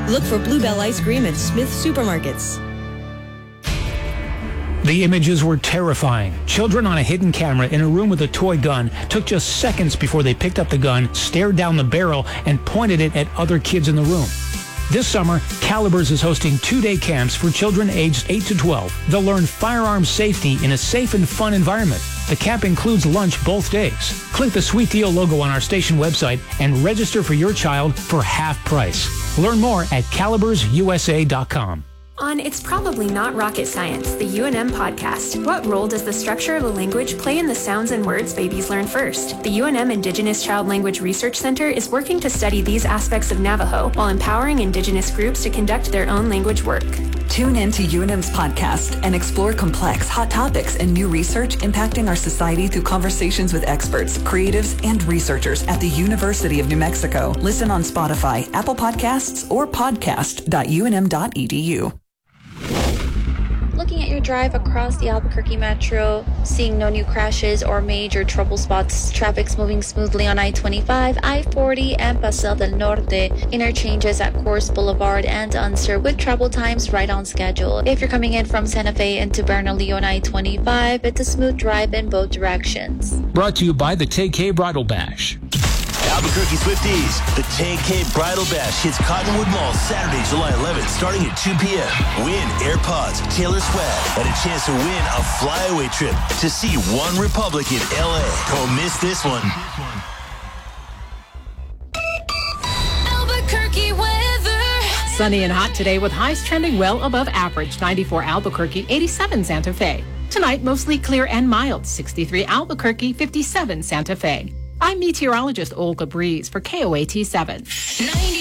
Look for Bluebell ice cream at Smith Supermarkets. The images were terrifying. Children on a hidden camera in a room with a toy gun took just seconds before they picked up the gun, stared down the barrel, and pointed it at other kids in the room. This summer, Calibers is hosting 2-day camps for children aged 8 to 12. They'll learn firearms safety in a safe and fun environment. The camp includes lunch both days. Click the Sweet Deal logo on our station website and register for your child for half price. Learn more at calibersusa.com. On It's Probably Not Rocket Science, the UNM podcast, what role does the structure of a language play in the sounds and words babies learn first? The UNM Indigenous Child Language Research Center is working to study these aspects of Navajo while empowering Indigenous groups to conduct their own language work. Tune in to UNM's podcast and explore complex, hot topics and new research impacting our society through conversations with experts, creatives, and researchers at the University of New Mexico. Listen on Spotify, Apple Podcasts, or podcast.unm.edu. Looking at your drive across the Albuquerque Metro, seeing no new crashes or major trouble spots, traffic's moving smoothly on I-25, I-40, and Paseo del Norte, interchanges at Coors Boulevard and Unser with travel times right on schedule. If you're coming in from Santa Fe into Bernalillo on I-25, it's a smooth drive in both directions. Brought to you by the Tay-K Bridal Bash. Albuquerque Swifties, the Tay-K Bridal Bash hits Cottonwood Mall Saturday, July 11th, starting at 2 p.m. Win AirPods, Taylor swag, and a chance to win a flyaway trip to see One Republic in L.A. Don't miss this one. Albuquerque weather. Sunny and hot today with highs trending well above average. 94 Albuquerque, 87 Santa Fe. Tonight, mostly clear and mild. 63 Albuquerque, 57 Santa Fe. I'm meteorologist Olga Breeze for KOAT 7.